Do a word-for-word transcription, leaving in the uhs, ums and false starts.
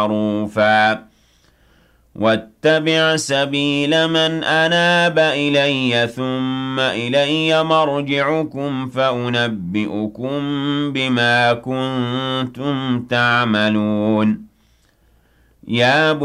معروفا واتبع سبيل من أناب إلي ثم إلي مرجعكم فأنبئكم بما كنتم تعملون يا